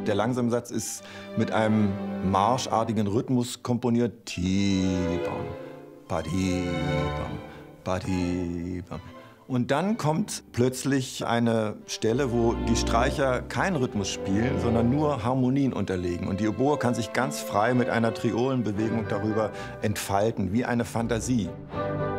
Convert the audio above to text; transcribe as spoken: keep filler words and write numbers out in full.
Der langsame Satz ist mit einem marschartigen Rhythmus komponiert. Ti-bam, ba-di-bam, ba-di-bam. Und dann kommt plötzlich eine Stelle, wo die Streicher keinen Rhythmus spielen, sondern nur Harmonien unterlegen. Und die Oboe kann sich ganz frei mit einer Triolenbewegung darüber entfalten, wie eine Fantasie.